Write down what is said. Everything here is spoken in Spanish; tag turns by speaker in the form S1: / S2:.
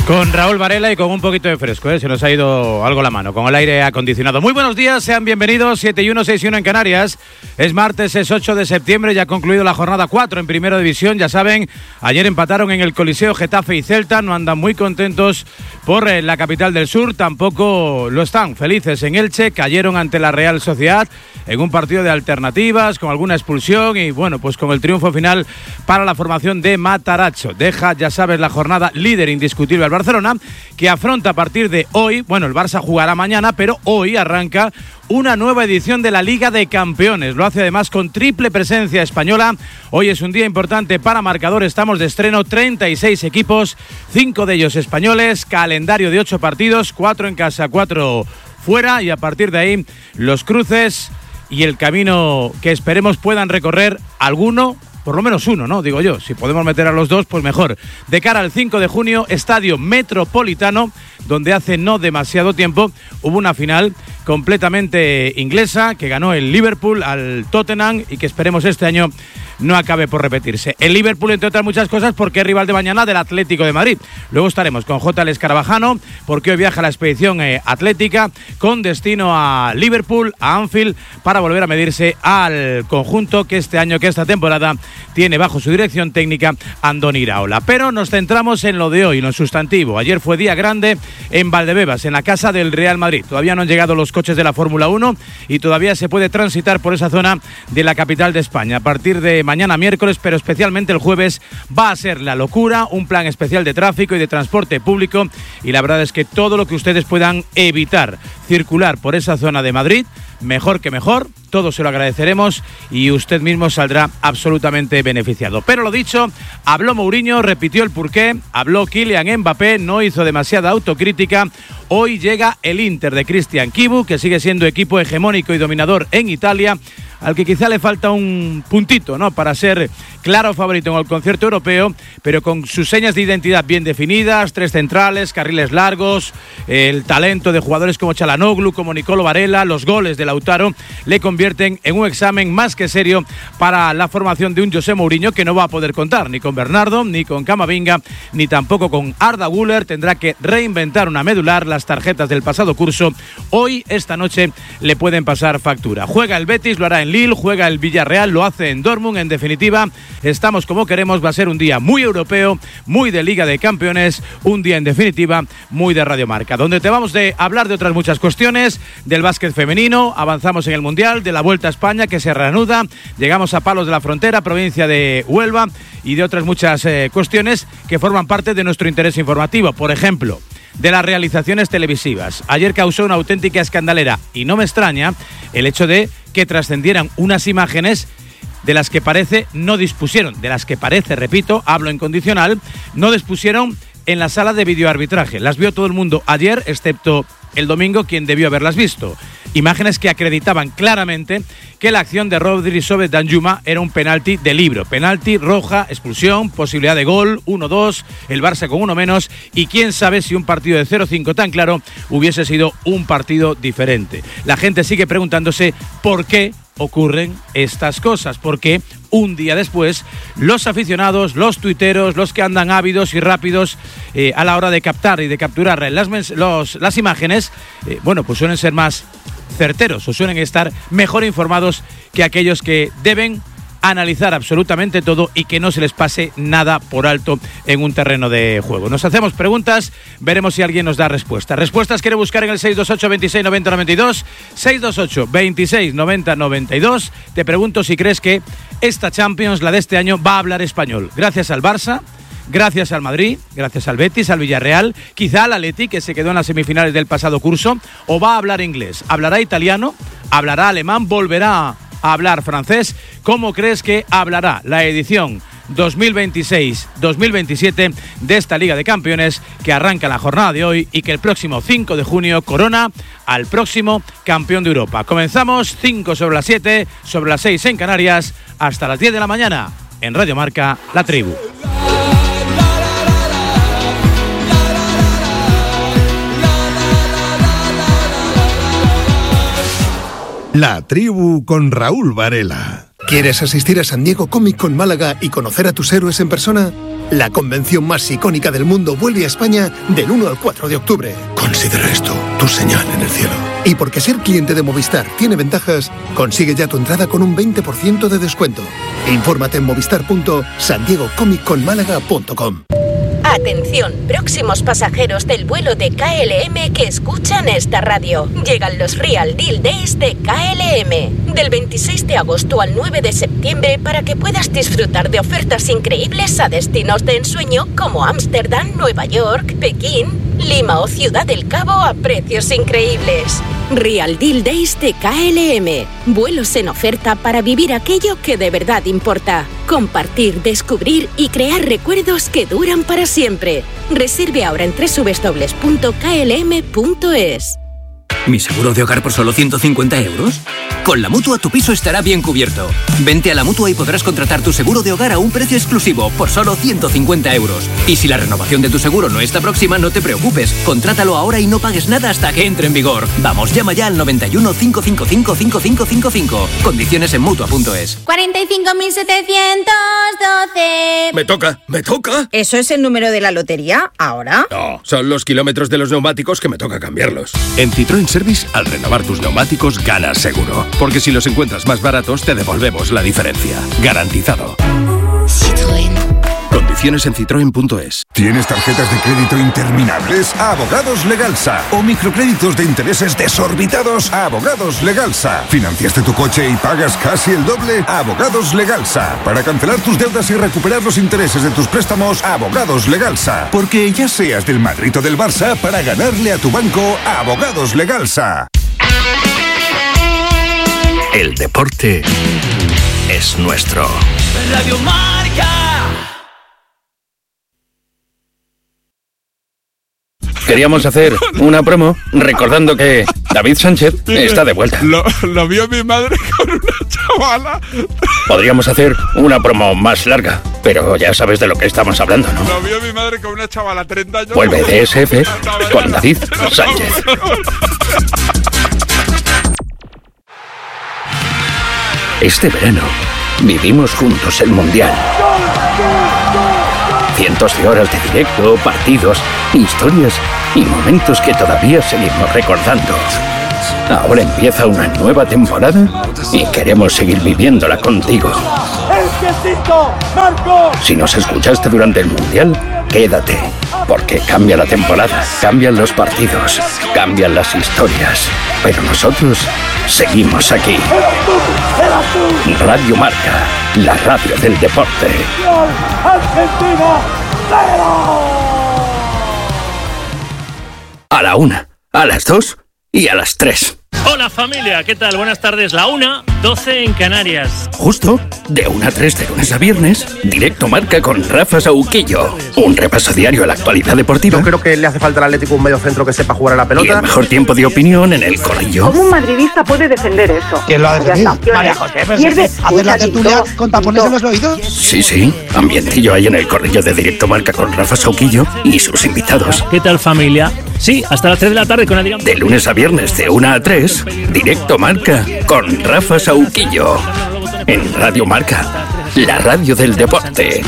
S1: Con Raúl Varela y con un poquito de fresco, se nos ha ido algo la mano, con el aire acondicionado. Muy buenos días, sean bienvenidos, 7-1, 6-1 en Canarias. Es martes, es 8 de septiembre, ya ha concluido la jornada 4 en Primera División. Ya saben, ayer empataron en el Coliseo Getafe y Celta, no andan muy contentos por la capital del sur, tampoco lo están felices en Elche, cayeron ante la Real Sociedad en un partido de alternativas, con alguna expulsión y bueno, pues con el triunfo final para la formación de Matarazzo. Deja, ya sabes, la jornada líder indiscutible al Barcelona, que afronta a partir de hoy, bueno, el Barça jugará mañana, pero hoy arranca una nueva edición de la Liga de Campeones. Lo hace además con triple presencia española. Hoy es un día importante para Marcador, estamos de estreno, 36 equipos, 5 de ellos españoles, calendario de 8 partidos, 4 en casa, 4 fuera, y a partir de ahí los cruces y el camino que esperemos puedan recorrer alguno, por lo menos uno, ¿no? Digo yo, si podemos meter a los dos, pues mejor. De cara al 5 de junio, Estadio Metropolitano, donde hace no demasiado tiempo hubo una final completamente inglesa que ganó el Liverpool al Tottenham y que esperemos este año no acabe por repetirse. El Liverpool, entre otras muchas cosas, porque es rival de mañana del Atlético de Madrid. Luego estaremos con J. Escarabajano, porque hoy viaja la expedición atlética con destino a Liverpool, a Anfield, para volver a medirse al conjunto que este año, que esta temporada, tiene bajo su dirección técnica Andoni Iraola. Pero nos centramos en lo de hoy, en lo sustantivo. Ayer fue día grande en Valdebebas, en la casa del Real Madrid. Todavía no han llegado los coches de la Fórmula 1 y todavía se puede transitar por esa zona de la capital de España. A partir de mañana miércoles, pero especialmente el jueves, va a ser la locura, un plan especial de tráfico y de transporte público, y la verdad es que todo lo que ustedes puedan evitar circular por esa zona de Madrid, mejor que mejor, todo se lo agradeceremos y usted mismo saldrá absolutamente beneficiado. Pero lo dicho, habló Mourinho, repitió el porqué, habló Kylian Mbappé, no hizo demasiada autocrítica. Hoy llega el Inter de Christian Chivu, que sigue siendo equipo hegemónico y dominador en Italia, al que quizá le falta un puntito, ¿no?, para ser claro favorito en el concierto europeo, pero con sus señas de identidad bien definidas, 3 centrales, carriles largos, el talento de jugadores como Çalhanoğlu, como Nicolo Varela, los goles de Lautaro, le convierten en un examen más que serio para la formación de un José Mourinho, que no va a poder contar ni con Bernardo, ni con Camavinga, ni tampoco con Arda Güler. Tendrá que reinventar una medular. Las tarjetas del pasado curso hoy, esta noche, le pueden pasar factura. Juega el Betis, lo hará en Lille, juega el Villarreal, lo hace en Dortmund. En definitiva, estamos como queremos. Va a ser un día muy europeo, muy de Liga de Campeones, un día en definitiva muy de Radio Marca, donde te vamos a hablar de otras muchas cuestiones, del básquet femenino, avanzamos en el Mundial, de la Vuelta a España que se reanuda, llegamos a Palos de la Frontera, provincia de Huelva, y de otras muchas cuestiones que forman parte de nuestro interés informativo. Por ejemplo, de las realizaciones televisivas. Ayer causó una auténtica escandalera, y no me extraña el hecho de que trascendieran unas imágenes de las que parece no dispusieron, de las que parece, repito, hablo en condicional, no dispusieron en la sala de videoarbitraje. Las vio todo el mundo ayer, excepto el domingo, quien debió haberlas visto. Imágenes que acreditaban claramente que la acción de Rodri sobre Danjuma era un penalti de libro. Penalti, roja, expulsión, posibilidad de gol, 1-2, el Barça con uno menos, y quién sabe si un partido de 0-5 tan claro hubiese sido un partido diferente. La gente sigue preguntándose por qué ocurren estas cosas, porque un día después los aficionados, los tuiteros, los que andan ávidos y rápidos a la hora de captar y de capturar las imágenes, bueno, pues suelen ser más certeros o suelen estar mejor informados que aquellos que deben analizar absolutamente todo y que no se les pase nada por alto en un terreno de juego. Nos hacemos preguntas, veremos si alguien nos da respuestas. Respuestas quiere buscar en el 628 26 90 92, 628 26 90 92. Te pregunto si crees que esta Champions, la de este año, va a hablar español. Gracias al Barça, gracias al Madrid, gracias al Betis, al Villarreal, quizá al Atleti, que se quedó en las semifinales del pasado curso, o va a hablar inglés, hablará italiano, hablará alemán, volverá a hablar francés. ¿Cómo crees que hablará la edición 2026-2027 de esta Liga de Campeones, que arranca la jornada de hoy y que el próximo 5 de junio corona al próximo campeón de Europa? Comenzamos, 5 sobre las 7, sobre las 6 en Canarias, hasta las 10 de la mañana en Radio Marca, La Tribu.
S2: La Tribu con Raúl Varela. ¿Quieres asistir a San Diego Comic Con Málaga y conocer a tus héroes en persona? La convención más icónica del mundo vuelve a España del 1 al 4 de octubre. Considera esto tu señal en el cielo. Y porque ser cliente de Movistar tiene ventajas, consigue ya tu entrada con un 20% de descuento. Infórmate en movistar.sandiegocomicconmálaga.com.
S3: Atención, próximos pasajeros del vuelo de KLM que escuchan esta radio. Llegan los Real Deal Days de KLM. Del 26 de agosto al 9 de septiembre para que puedas disfrutar de ofertas increíbles a destinos de ensueño como Ámsterdam, Nueva York, Pekín, Lima o Ciudad del Cabo a precios increíbles. Real Deal Days de KLM. Vuelos en oferta para vivir aquello que de verdad importa. Compartir, descubrir y crear recuerdos que duran para siempre. Reserve ahora en www.klm.es.
S4: ¿Mi seguro de hogar por solo 150 euros? Con la Mutua tu piso estará bien cubierto. Vente a la Mutua y podrás contratar tu seguro de hogar a un precio exclusivo por solo 150 euros. Y si la renovación de tu seguro no está próxima, no te preocupes. Contrátalo ahora y no pagues nada hasta que entre en vigor. Vamos, llama ya al 91 555 5555. Condiciones en Mutua.es.
S5: 45.712.
S6: Me toca.
S5: ¿Eso es el número de la lotería? ¿Ahora?
S6: No, son los kilómetros de los neumáticos que me toca cambiarlos.
S7: En Citroën Service, al renovar tus neumáticos, ganas seguro. Porque si los encuentras más baratos, te devolvemos la diferencia. Garantizado.
S8: Citroën.
S7: Condiciones en citroen.es.
S9: ¿Tienes tarjetas de crédito interminables? Abogados Legalsa. ¿O microcréditos de intereses desorbitados? Abogados Legalsa. ¿Financiaste tu coche y pagas casi el doble? Abogados Legalsa. Para cancelar tus deudas y recuperar los intereses de tus préstamos, Abogados Legalsa. Porque ya seas del Madrid o del Barça, para ganarle a tu banco, Abogados Legalsa.
S7: El deporte es nuestro.
S4: Radio Marca.
S10: Queríamos hacer una promo recordando que David Sánchez está de vuelta.
S11: Lo vio mi madre con una chavala.
S10: Podríamos hacer una promo más larga, pero ya sabes de lo que estamos hablando, ¿no?
S11: Lo vio mi madre con una chavala, 30 años.
S10: Vuelve DSF con David Sánchez. Este verano vivimos juntos el Mundial. Cientos de horas de directo, partidos, historias y momentos que todavía seguimos recordando. Ahora empieza una nueva temporada y queremos seguir viviéndola contigo. Si nos escuchaste durante el Mundial, quédate, porque cambia la temporada, cambian los partidos, cambian las historias, pero nosotros seguimos aquí. Radio Marca, la radio del deporte.
S12: Argentina,
S10: A la 1, a las 2 y a las 3.
S13: Hola familia, ¿qué tal? Buenas tardes, la 1:12 en Canarias.
S10: Justo, de 1 a 3 de lunes a viernes, Directo Marca con Rafa Sauquillo. Un repaso diario a la actualidad deportiva.
S14: Yo creo que le hace falta al Atlético un medio centro que sepa jugar a la pelota.
S10: Y el mejor tiempo de opinión en el corrillo.
S15: ¿Cómo un madridista puede defender eso?
S16: ¿Quién lo ha defendido? María José, ¿hacer la tertulia con tapones en los oídos?
S10: Sí, ambientillo ahí en el corrillo de Directo Marca con Rafa Sauquillo y sus invitados.
S13: ¿Qué tal familia? Sí, hasta las 3 de la tarde con Adrián.
S10: De lunes a viernes de 1 a 3, Directo Marca con Rafa Sauquillo. En Radio Marca, la radio del deporte.